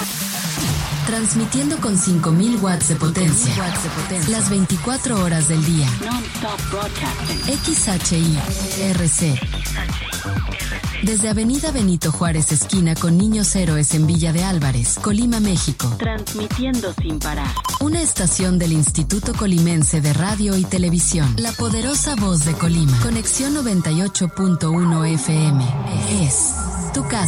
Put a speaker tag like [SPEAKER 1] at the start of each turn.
[SPEAKER 1] Transmitiendo con 5.000 watts de potencia. Las 24 horas del día. XHI-RC. Desde Avenida Benito Juárez, esquina con Niños Héroes en Villa de Álvarez, Colima, México.
[SPEAKER 2] Transmitiendo sin parar.
[SPEAKER 1] Una estación del Instituto Colimense de Radio y Televisión. La poderosa voz de Colima. Conexión 98.1 FM. Es tu casa.